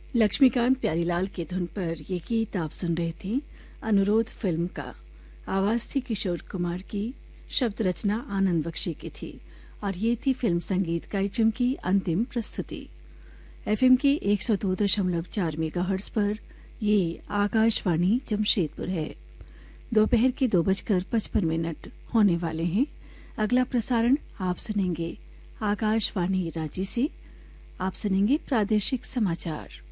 लक्ष्मीकांत प्यारीलाल की धुन पर ये गीत आप सुन रहे थे अनुरोध फिल्म का। आवाज थी किशोर कुमार की, शब्द रचना आनंद बख्शी की थी और ये थी फिल्म संगीत कार्यक्रम की अंतिम प्रस्तुति। एफएम के 102.4 मेगाहर्ट्ज पर ये आकाशवाणी जमशेदपुर है। दोपहर के 2:55 होने वाले हैं। अगला प्रसारण आप सुनेंगे आकाशवाणी रांची से। आप सुनेंगे प्रादेशिक समाचार।